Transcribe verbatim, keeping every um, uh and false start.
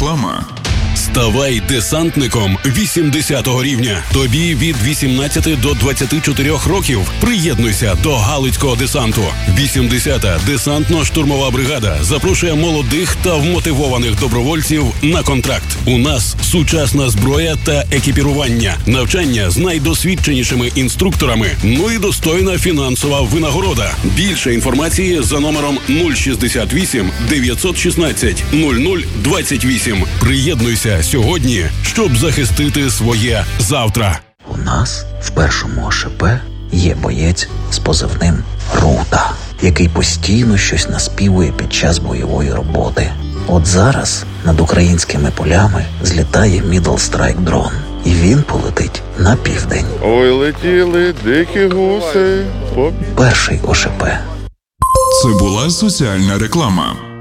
Реклама. Ставай десантником вісімдесятого рівня. Тобі від вісімнадцяти до двадцяти чотирьох років. Приєднуйся до Галицького десанту. вісімдесята десантно-штурмова бригада запрошує молодих та вмотивованих добровольців на контракт. У нас сучасна зброя та екіпірування, навчання з найдосвідченішими інструкторами, ну і достойна фінансова винагорода. Більше інформації за номером нуль шістдесят вісім дев'ятсот шістнадцять нуль нуль двадцять вісім. Приєднуйся сьогодні, щоб захистити своє завтра. У нас в першому ОШП є боєць з позивним Рута, який постійно щось наспівує під час бойової роботи. От зараз над українськими полями злітає Middle Strike дрон, і він полетить на південь. Ой, летіли дикі гуси. По... Перший ОШП. Це була соціальна реклама.